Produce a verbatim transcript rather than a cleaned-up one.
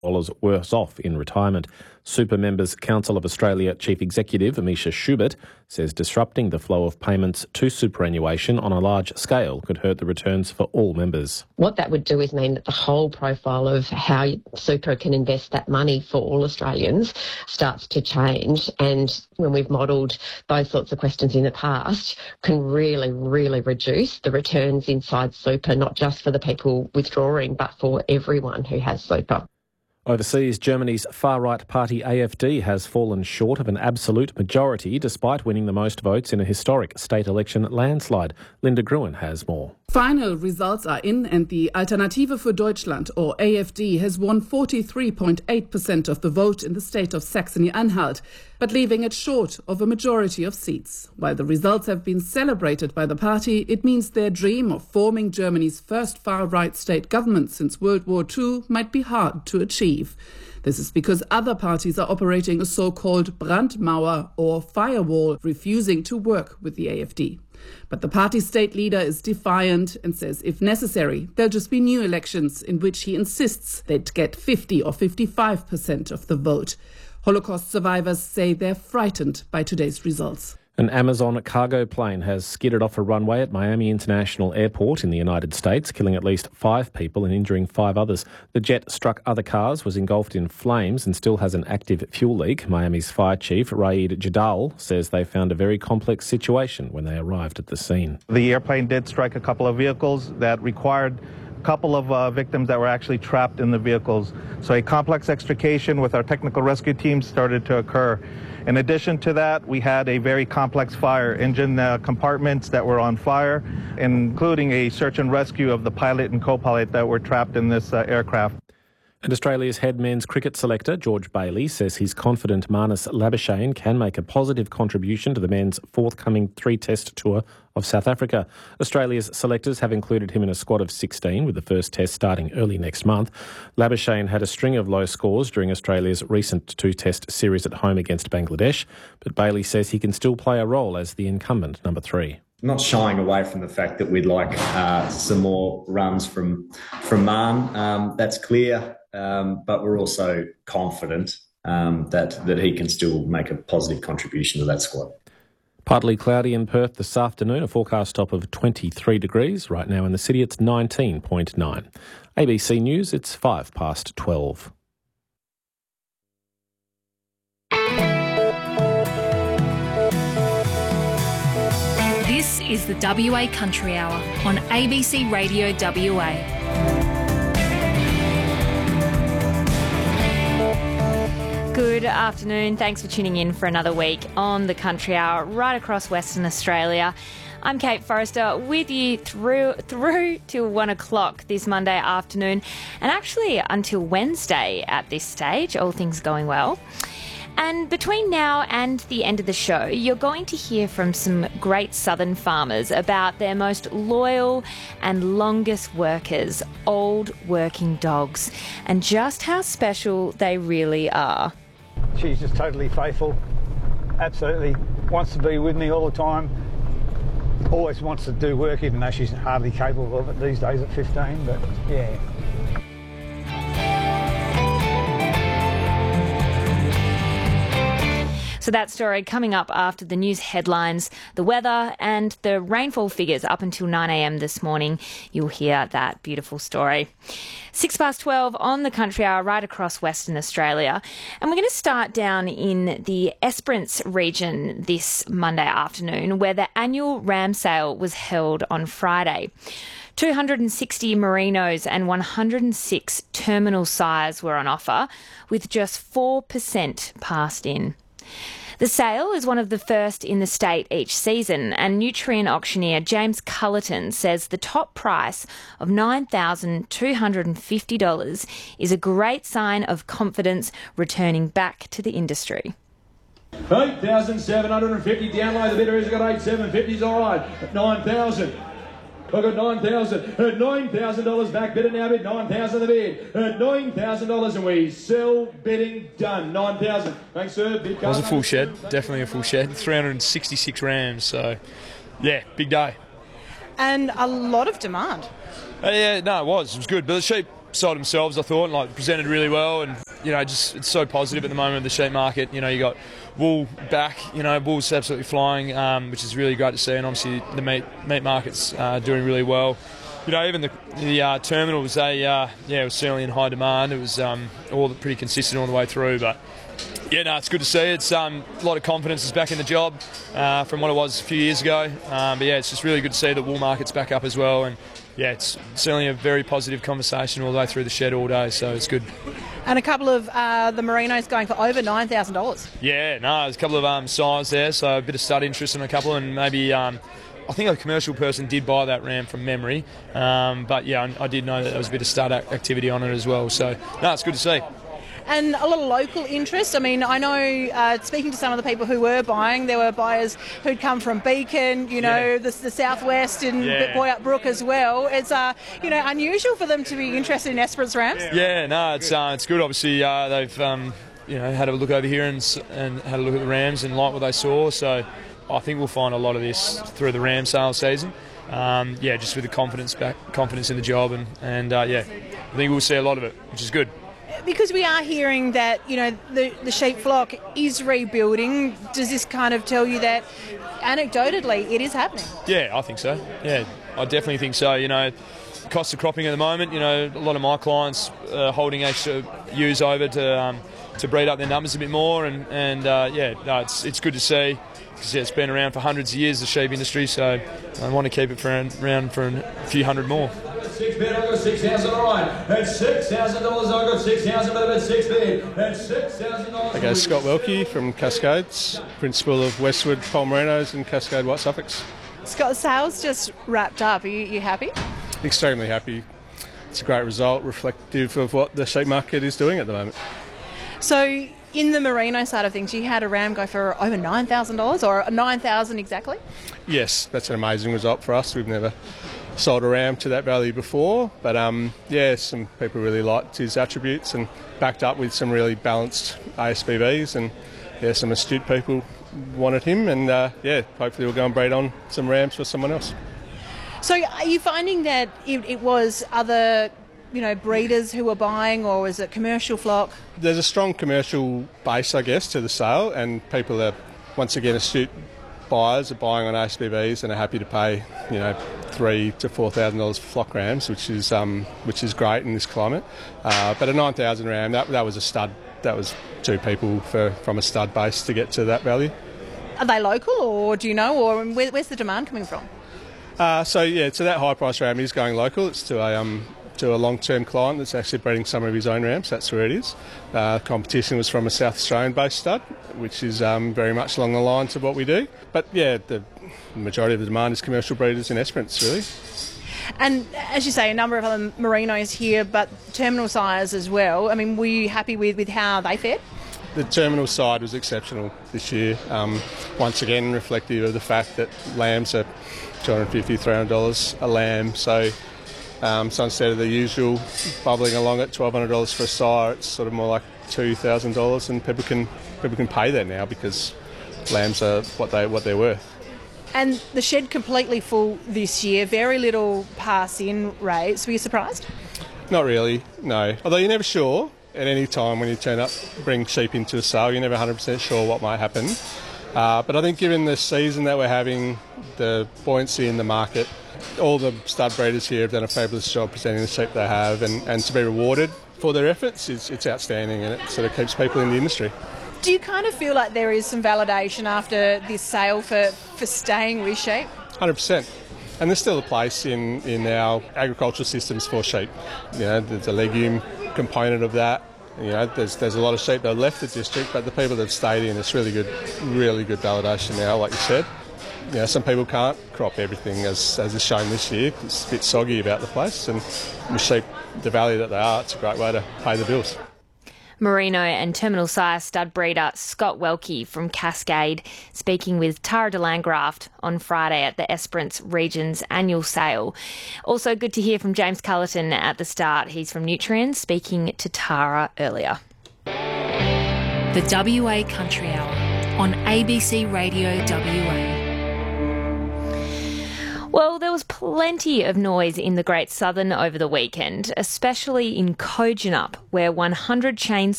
dollars worse off in retirement. Super Members Council of Australia Chief Executive Amisha Schubert says disrupting the flow of payments to superannuation on a large scale could hurt the returns for all members. What that would do is mean that the whole profile of how super can invest that money for all Australians starts to change, and when we've modelled those sorts of questions in the past, can really, really reduce the returns inside super, not just for the people withdrawing, but for everyone who has super. Overseas, Germany's far-right party A F D has fallen short of an absolute majority despite winning the most votes in a historic state election landslide. Linda Gruen has more. Final results are in, and the Alternative für Deutschland, or A F D, has won forty-three point eight percent of the vote in the state of Saxony-Anhalt, but leaving it short of a majority of seats. While the results have been celebrated by the party, it means their dream of forming Germany's first far-right state government since World War Two might be hard to achieve. This is because other parties are operating a so-called Brandmauer, or firewall, refusing to work with the A F D. But the party's state leader is defiant and says if necessary, there'll just be new elections in which he insists they'd get fifty or fifty-five percent of the vote. Holocaust survivors say they're frightened by today's results. An Amazon cargo plane has skidded off a runway at Miami International Airport in the United States, killing at least five people and injuring five others. The jet struck other cars, was engulfed in flames and still has an active fuel leak. Miami's fire chief, Raed Jadal, says they found a very complex situation when they arrived at the scene. The airplane did strike a couple of vehicles that required a couple of uh, victims that were actually trapped in the vehicles. So a complex extrication with our technical rescue team started to occur. In addition to that, we had a very complex fire, engine uh, compartments that were on fire, including a search and rescue of the pilot and co-pilot that were trapped in this uh, aircraft. And Australia's head men's cricket selector, George Bailey, says he's confident Marnus Labuschagne can make a positive contribution to the men's forthcoming three-test tour of South Africa. Australia's selectors have included him in a squad of sixteen, with the first test starting early next month. Labuschagne had a string of low scores during Australia's recent two-test series at home against Bangladesh, but Bailey says he can still play a role as the incumbent number three. Not shying away from the fact that we'd like uh, some more runs from from Marn. Um, that's clear, um, but we're also confident um, that that he can still make a positive contribution to that squad. Partly cloudy in Perth this afternoon, a forecast top of twenty-three degrees. Right now in the city it's nineteen point nine. A B C News, it's five past twelve. This is the W A Country Hour on A B C Radio W A. Good afternoon. Thanks for tuning in for another week on the Country Hour right across Western Australia. I'm Kate Forrester with you through through till one o'clock this Monday afternoon, and actually until Wednesday at this stage, all things going well. And between now and the end of the show, you're going to hear from some great southern farmers about their most loyal and longest workers, old working dogs, and just how special they really are. She's just totally faithful, absolutely wants to be with me all the time, always wants to do work even though she's hardly capable of it these days at fifteen, but yeah. So that story coming up after the news headlines, the weather and the rainfall figures up until nine a m this morning. You'll hear that beautiful story. Six past twelve on the Country Hour right across Western Australia. And we're going to start down in the Esperance region this Monday afternoon, where the annual ram sale was held on Friday. two hundred sixty merinos and one hundred six terminal sires were on offer, with just four percent passed in. The sale is one of the first in the state each season, and nutrient auctioneer James Cullerton says the top price of nine thousand two hundred fifty dollars is a great sign of confidence returning back to the industry. eight thousand seven hundred fifty down low, the bidder has got eight thousand seven hundred fifty, all right, at nine thousand. I've got nine thousand dollars. At nine thousand dollars back bidder now bid nine thousand dollars the bid. At nine thousand dollars and we sell bidding done. nine thousand dollars. Thanks, sir. Bid it was a full shed. Definitely a full shed. three hundred sixty-six rams. So, yeah, big day. And a lot of demand. Uh, yeah, no, it was. It was good. But the sheep, sold themselves, I thought, and like presented really well, and you know, just it's so positive at the moment of the sheep market. You know, you got wool back, you know, wool's absolutely flying, um, which is really great to see, and obviously the meat meat market's uh, doing really well. You know, even the the uh, terminals, they uh, yeah, it was certainly in high demand. It was um, all pretty consistent all the way through, but. Yeah, no, it's good to see. It's um, a lot of confidence is back in the job uh, from what it was a few years ago. Um, but yeah, it's just really good to see the wool market's back up as well. And yeah, it's certainly a very positive conversation all the way through the shed all day, so it's good. And a couple of uh, the merinos going for over nine thousand dollars. Yeah, no, there's a couple of um, signs there, so a bit of stud interest in a couple, and maybe um, I think a commercial person did buy that ram from memory. Um, but yeah, I, I did know that there was a bit of stud activity on it as well. So no, it's good to see. And a lot of local interest. I mean, I know, uh, speaking to some of the people who were buying, there were buyers who'd come from Beacon, you know, yeah. the, the southwest and yeah. Boyup Brook as well. It's, uh, you know, unusual for them to be interested in Esperance rams. Yeah, no, it's uh, it's good. Obviously, uh, they've, um, you know, had a look over here and, and had a look at the rams and liked what they saw. So I think we'll find a lot of this through the ram sales season. Um, yeah, just with the confidence back, confidence in the job, and, and uh, yeah, I think we'll see a lot of it, which is good. Because we are hearing that, you know, the, the sheep flock is rebuilding, does this kind of tell you that, anecdotally, it is happening? Yeah, I think so. Yeah, I definitely think so. You know, cost of cropping at the moment, you know, a lot of my clients are holding extra ewes over to um, to breed up their numbers a bit more, and, and uh, yeah, no, it's it's good to see, because yeah, it's been around for hundreds of years, the sheep industry, so I want to keep it for around for a few hundred more. Six bid, I got six thousand, all right. At six thousand dollars, I got six thousand, but at six bid. At six thousand dollars. Okay, Scott Welke from Cascades, principal of Westwood Poll Merinos and Cascade White Suffolks. Scott, the sales just wrapped up. Are you, you happy? Extremely happy. It's a great result, reflective of what the sheep market is doing at the moment. So, in the merino side of things, you had a ram go for over nine thousand dollars, or nine thousand dollars exactly? Yes, that's an amazing result for us. We've never sold a ram to that value before, but um, yeah, some people really liked his attributes, and backed up with some really balanced A S B Vs, and yeah, some astute people wanted him, and uh, yeah, hopefully we'll go and breed on some rams for someone else. So are you finding that it, it was other, you know, breeders who were buying, or was it commercial flock? There's a strong commercial base, I guess, to the sale, and people are, once again, astute buyers are buying on A S B Vs and are happy to pay, you know, three to four thousand dollars for flock rams, which is um, which is great in this climate. Uh, but a nine thousand ram, that that was a stud. That was two people for, from a stud base to get to that value. Are they local, or do you know, or where, where's the demand coming from? Uh, so yeah, so that high price ram is going local. It's to a um, to a long-term client that's actually breeding some of his own rams. That's where it is. Uh, competition was from a South Australian-based stud, which is um, very much along the lines of what we do. But yeah, the majority of the demand is commercial breeders in Esperance, really. And as you say, a number of other merinos here, but terminal sires as well. I mean, were you happy with, with how they fared? The terminal side was exceptional this year. Um, once again, reflective of the fact that lambs are two hundred fifty dollars, three hundred dollars a lamb. So, um, so instead of the usual bubbling along at twelve hundred dollars for a sire, it's sort of more like two thousand dollars, and people can people can pay that now because lambs are what they what they're worth. And the shed completely full this year, very little pass-in rates. Were you surprised? Not really, no. Although you're never sure at any time when you turn up, bring sheep into a sale, you're never one hundred percent sure what might happen. Uh, but I think given the season that we're having, the buoyancy in the market, all the stud breeders here have done a fabulous job presenting the sheep they have, and, and to be rewarded for their efforts, it's, it's outstanding, and it sort of keeps people in the industry. Do you kind of feel like there is some validation after this sale for, for staying with sheep? one hundred percent. And there's still a place in, in our agricultural systems for sheep. You know, there's a legume component of that. You know, there's there's a lot of sheep that have left the district, but the people that have stayed in, it's really good, really good validation now, like you said. You know, some people can't crop everything as, as is shown this year. It's a bit soggy about the place, and the sheep, the value that they are, it's a great way to pay the bills. Merino and terminal sire stud breeder Scott Welke from Cascade speaking with Tara de Landgraft on Friday at the Esperance Region's annual sale. Also good to hear from James Cullerton at the start. He's from Nutrients, speaking to Tara earlier. The W A Country Hour on A B C Radio W A. Well, there was plenty of noise in the Great Southern over the weekend, especially in Kojonup, where one hundred chain